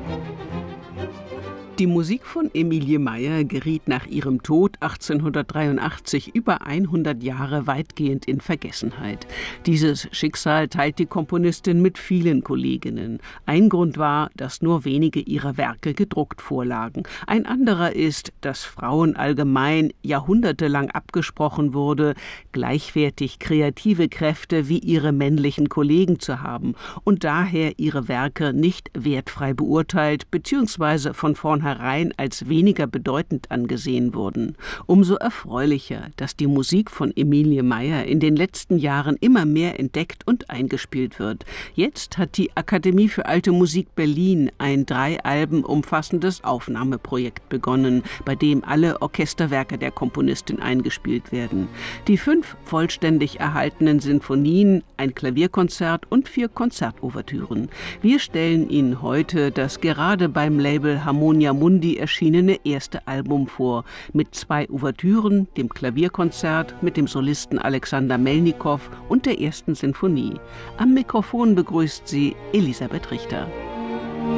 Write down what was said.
Die Musik von Emilie Meyer geriet nach ihrem Tod 1883 über 100 Jahre weitgehend in Vergessenheit. Dieses Schicksal teilt die Komponistin mit vielen Kolleginnen. Ein Grund war, dass nur wenige ihrer Werke gedruckt vorlagen. Ein anderer ist, dass Frauen allgemein jahrhundertelang abgesprochen wurde, gleichwertig kreative Kräfte wie ihre männlichen Kollegen zu haben und daher ihre Werke nicht wertfrei beurteilt bzw. von vornherein als weniger bedeutend angesehen wurden. Umso erfreulicher, dass die Musik von Emilie Meyer in den letzten Jahren immer mehr entdeckt und eingespielt wird. Jetzt hat die Akademie für Alte Musik Berlin ein 3 Alben umfassendes Aufnahmeprojekt begonnen, bei dem alle Orchesterwerke der Komponistin eingespielt werden. Die 5 vollständig erhaltenen Sinfonien, ein Klavierkonzert und 4 Konzertouvertüren. Wir stellen Ihnen heute das gerade beim Label Harmonia Mundi erschienene erste Album vor, mit 2 Ouvertüren, dem Klavierkonzert mit dem Solisten Alexander Melnikow und der ersten Sinfonie. Am Mikrofon begrüßt sie Elisabeth Richter.